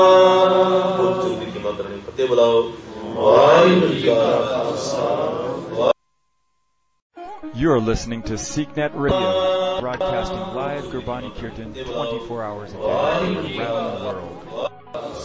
ਦੀ ਮਾਤਰਾ ਨੂੰ ਫਤਿਹ ਬੁਲਾਓ। ਵਾਹਿਗੁਰੂ ਜੀ ਕਾ Khalsa. You're listening to SeekNet Radio, broadcasting live Gurbani Kirtan 24 hours a day around the world.